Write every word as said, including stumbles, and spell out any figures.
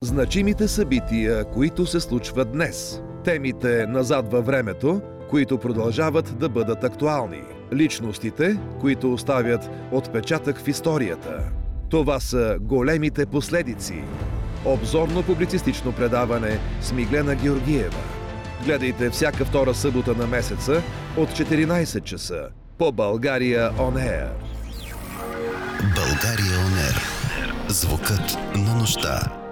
Значимите събития, които се случват днес. Темите назад във времето, които продължават да бъдат актуални. Личностите, които оставят отпечатък в историята. Това са големите последици. Обзорно-публицистично предаване с Миглена Георгиева. Гледайте всяка втора събота на месеца от четиринайсет часа по България On Air. България On Air. Звукът на нощта.